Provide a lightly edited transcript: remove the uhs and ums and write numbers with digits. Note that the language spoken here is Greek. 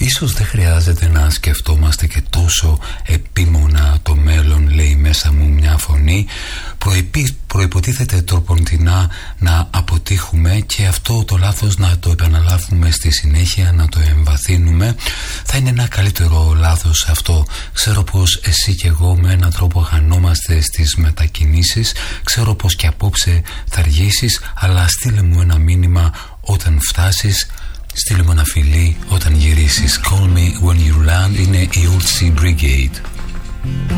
Ίσως δεν χρειάζεται να σκεφτόμαστε και τόσο επίμονα το μέλλον, λέει μέσα μου μια φωνή. Προϋποτίθεται τροποντινά να αποτύχουμε, και αυτό το λάθος να το επαναλάβουμε στη συνέχεια, να το εμβαθύνουμε. Θα είναι ένα καλύτερο λάθος αυτό. Ξέρω πως εσύ και εγώ με έναν τρόπο χανόμαστε στις μετακινήσεις. Ξέρω πως και απόψε θα αργήσεις, αλλά στείλε μου ένα μήνυμα όταν φτάσεις. Στείλε μου ένα φιλί όταν γυρίσεις. Call me when you land. Είναι η Old Sea Brigade.